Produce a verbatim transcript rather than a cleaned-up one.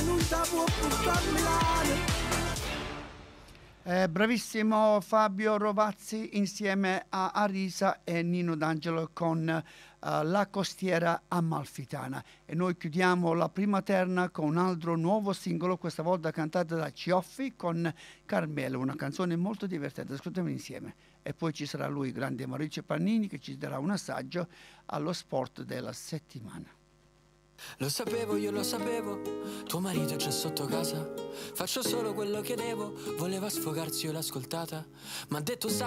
non ti può portare a Milano. Eh, bravissimo Fabio Rovazzi insieme a Arisa e Nino D'Angelo con eh, La costiera amalfitana. E noi chiudiamo la prima terna con un altro nuovo singolo, questa volta cantato da Cioffi con Carmelo, una canzone molto divertente, ascoltiamo insieme. E poi ci sarà lui, grande Maurizio Pannini, che ci darà un assaggio allo sport della settimana. Lo sapevo, io lo sapevo, tuo marito c'è sotto casa. Faccio solo quello che devo, voleva sfogarsi, io l'ho ascoltata. M'ha detto sai